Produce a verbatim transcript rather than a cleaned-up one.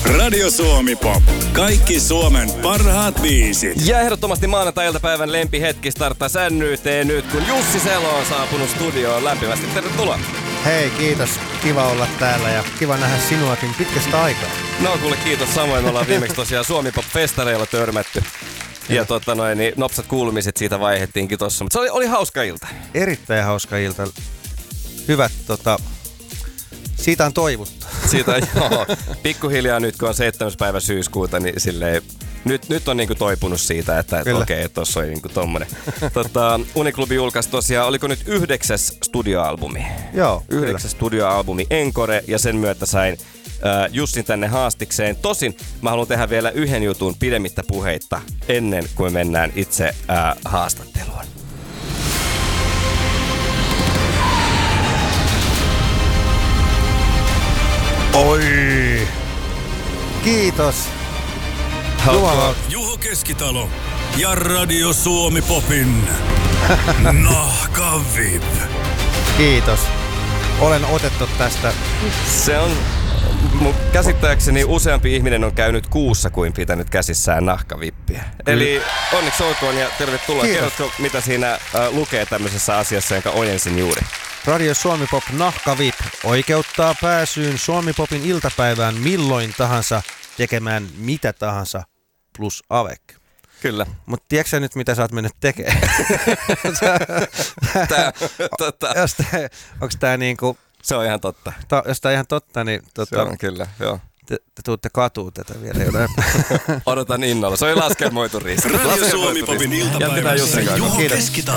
Radio Suomi Pop. Kaikki Suomen parhaat biisit. Ja ehdottomasti maanantai-iltapäivän lempihetki starttaa sännyyteen nyt, kun Jussi Selo on saapunut studioon. Lämpimästi tervetuloa. Hei, kiitos. Kiva olla täällä ja kiva nähdä sinuakin pitkästä aikaa. No kuule, kiitos samoin. Me ollaan viimeksi tosiaan Suomi Pop-festareilla törmätty. Ja totta noin, niin nopsat kuulumiset siitä vaihettiinkin tossa. Mutta se oli, oli hauska ilta. Erittäin hauska ilta. Hyvät, tota... Siitä on toivuttu. Siitä, joo. Pikkuhiljaa nyt, kun on seitsemäs päivä syyskuuta, niin silleen... Nyt, nyt on niinku toipunut siitä, että et okei, okay, tossa oli niinku tommonen. tota, Uniklubi julkaisi tosiaan, oliko nyt yhdeksäs studioalbumi? Joo, Yhdeksäs studioalbumi Encore, ja sen myötä sain äh, Jussin tänne haastikseen. Tosin mä haluan tehdä vielä yhden jutun pidemmittä puheitta ennen kuin mennään itse äh, haastatteluun. Oi! Kiitos! Juha. Juho Keskitalo ja Radio Suomi Popin Nahkavip. Kiitos. Olen otettu tästä. Se on, mun käsittääkseni useampi ihminen on käynyt kuussa kuin pitänyt käsissään nahkavippiä. Mm. Eli onneksi olkoon ja tervetuloa. Kiitos. Kerrotko, mitä siinä äh, lukee tämmöisessä asiassa, jonka ojensin juuri? Radio Suomi Pop Nahkavip oikeuttaa pääsyyn Suomi Popin iltapäivään milloin tahansa tekemään mitä tahansa plus avec. Kyllä. Mutta tiedätkö sä nyt, mitä sä oot mennyt tekemään? Tää, tota. Onko tää niinku... Se on ihan totta. Ta, jos tää on ihan totta, niin... Tota, se on kyllä, joo. Te, te tuutte katua tätä vielä jotain. Odotan innolla. Se oli laskelmoitu riski. Radio Suomi Popin iltapäivässä Juho Keskitalo